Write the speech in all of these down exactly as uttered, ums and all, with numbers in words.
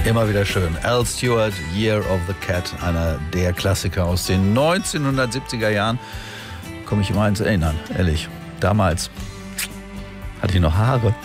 Immer wieder schön. Al Stewart, Year of the Cat, einer der Klassiker aus den neunzehnhundertsiebziger Jahren. Komme ich immer ins Erinnern, ehrlich. Damals hatte ich noch Haare.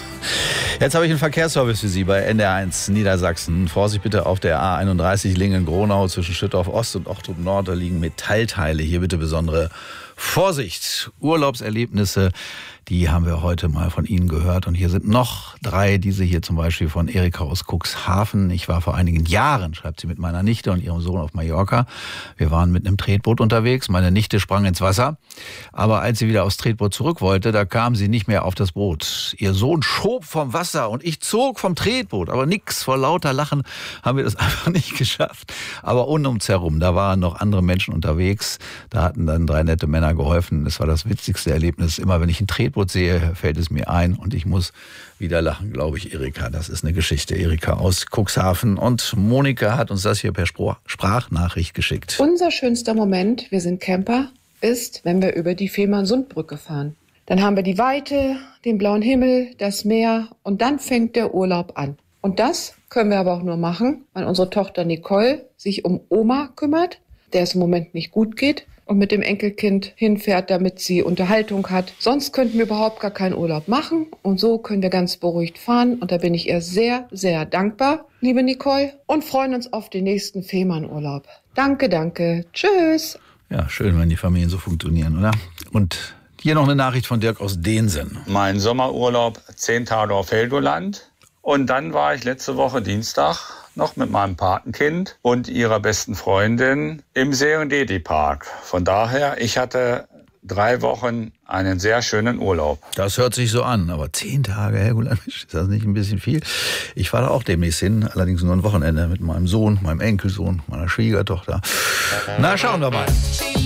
Jetzt habe ich einen Verkehrsservice für Sie bei N D R eins Niedersachsen. Vorsicht bitte auf der A einunddreißig Lingen-Gronau zwischen Schüttorf Ost und Ochtrup Nord. Da liegen Metallteile. Hier bitte besondere Vorsicht. Urlaubserlebnisse, die haben wir heute mal von Ihnen gehört. Und hier sind noch drei, diese hier zum Beispiel von Erika aus Cuxhaven. Ich war vor einigen Jahren, schreibt sie, mit meiner Nichte und ihrem Sohn auf Mallorca. Wir waren mit einem Tretboot unterwegs. Meine Nichte sprang ins Wasser. Aber als sie wieder aufs Tretboot zurück wollte, da kam sie nicht mehr auf das Boot. Ihr Sohn schob vom Wasser und ich zog vom Tretboot. Aber nix, vor lauter Lachen haben wir das einfach nicht geschafft. Aber um uns herum, da waren noch andere Menschen unterwegs. Da hatten dann drei nette Männer geholfen. Das war das witzigste Erlebnis. Immer wenn ich ein Tretboot sehe, fällt es mir ein und ich muss wieder lachen, glaube ich, Erika. Das ist eine Geschichte. Erika aus Cuxhaven. Und Monika hat uns das hier per Sprachnachricht geschickt. Unser schönster Moment, wir sind Camper, ist, wenn wir über die Fehmarnsundbrücke fahren. Dann haben wir die Weite, den blauen Himmel, das Meer und dann fängt der Urlaub an. Und das können wir aber auch nur machen, weil unsere Tochter Nicole sich um Oma kümmert, der es im Moment nicht gut geht, und mit dem Enkelkind hinfährt, damit sie Unterhaltung hat. Sonst könnten wir überhaupt gar keinen Urlaub machen. Und so können wir ganz beruhigt fahren. Und da bin ich ihr sehr, sehr dankbar, liebe Nicole. Und freuen uns auf den nächsten Fehmarnurlaub. Danke, danke. Tschüss. Ja, schön, wenn die Familien so funktionieren, oder? Und hier noch eine Nachricht von Dirk aus Densen. Mein Sommerurlaub, zehn Tage auf Helgoland. Und dann war ich letzte Woche Dienstag noch mit meinem Patenkind und ihrer besten Freundin im Serengeti-Park. Von daher, ich hatte drei Wochen einen sehr schönen Urlaub. Das hört sich so an, aber zehn Tage, Helgoland, ist das nicht ein bisschen viel? Ich fahre da auch demnächst hin, allerdings nur ein Wochenende mit meinem Sohn, meinem Enkelsohn, meiner Schwiegertochter. Na, schauen wir mal.